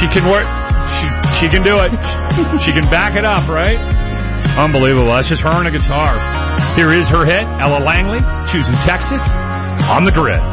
She can work. She can do it. She can back it up, right? Unbelievable. That's just her and a guitar. Here is her hit, Ella Langley, choosing Texas on the Grid.